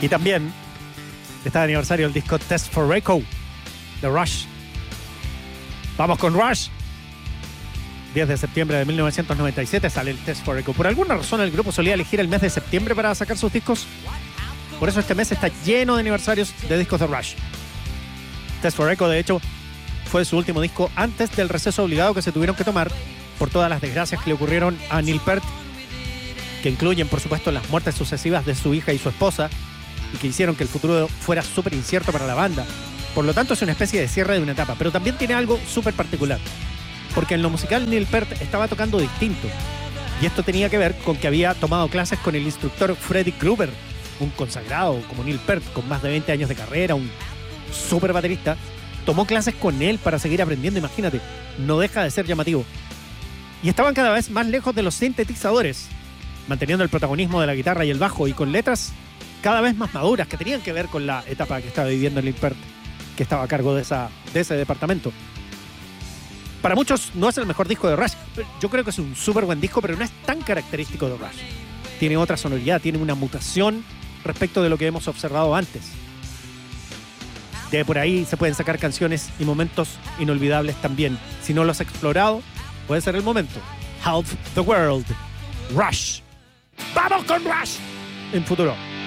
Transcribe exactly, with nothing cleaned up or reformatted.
Y también está de aniversario el disco Test for Echo de Rush. Vamos con Rush. diez de septiembre de mil novecientos noventa y siete sale el Test for Echo. Por alguna razón el grupo solía elegir el mes de septiembre para sacar sus discos. Por eso este mes está lleno de aniversarios de discos de Rush. Test for Echo, de hecho, fue su último disco antes del receso obligado que se tuvieron que tomar por todas las desgracias que le ocurrieron a Neil Peart, que incluyen, por supuesto, las muertes sucesivas de su hija y su esposa, y que hicieron que el futuro fuera súper incierto para la banda. Por lo tanto, es una especie de cierre de una etapa, pero también tiene algo súper particular, porque en lo musical Neil Peart estaba tocando distinto, y esto tenía que ver con que había tomado clases con el instructor Freddie Gruber, un consagrado como Neil Peart, con más de veinte años de carrera, un súper baterista. Tomó clases con él para seguir aprendiendo, imagínate, no deja de ser llamativo. Y estaban cada vez más lejos de los sintetizadores, manteniendo el protagonismo de la guitarra y el bajo, y con letras cada vez más maduras que tenían que ver con la etapa que estaba viviendo Neil Peart, que estaba a cargo de, esa, de ese departamento. Para muchos no es el mejor disco de Rush. Yo creo que es un súper buen disco, pero no es tan característico de Rush. Tiene otra sonoridad, tiene una mutación respecto de lo que hemos observado antes. De por ahí se pueden sacar canciones y momentos inolvidables también. Si no los has explorado, puede ser el momento. Half the World, Rush. ¡Vamos con Rush! En futuro.